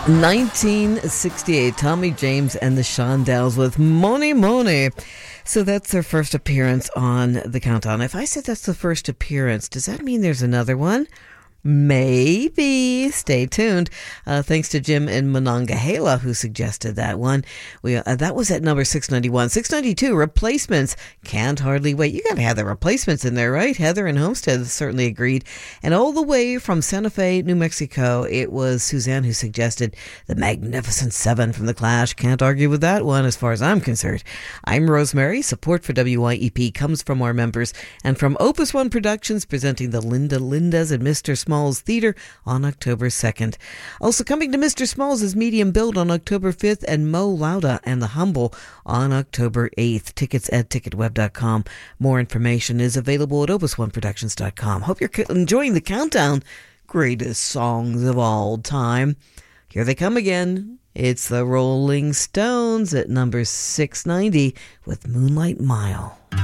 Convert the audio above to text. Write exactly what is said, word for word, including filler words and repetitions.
nineteen sixty-eight, Tommy James and the Shondells with Money Money. So that's their first appearance on the Countdown. If I said that's the first appearance, does that mean there's another one? Maybe. Stay tuned. Uh, thanks to Jim in Monongahela who suggested that one. We uh, that was at number six ninety-one. six ninety-two, Replacements. Can't Hardly Wait. You got to have the Replacements in there, right? Heather and Homestead certainly agreed. And all the way from Santa Fe, New Mexico, it was Suzanne who suggested the Magnificent Seven from The Clash. Can't argue with that one as far as I'm concerned. I'm Rosemary. Support for W Y E P comes from our members and from Opus One Productions, presenting the Linda Lindas and Mister Small Smalls Theatre on October second. Also coming to Mister Smalls is Medium Build on October fifth and Mo Lauda and the Humble on October eighth. Tickets at ticket web dot com. More information is available at opus one productions dot com. Hope you're enjoying the countdown. Greatest songs of all time. Here they come again. It's the Rolling Stones at number six ninety with Moonlight Mile.